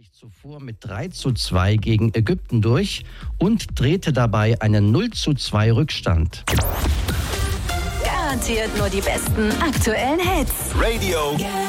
sich zuvor mit 3:2 gegen Ägypten durch und drehte dabei einen 0:2 Rückstand. Garantiert nur die besten aktuellen Hits. Radio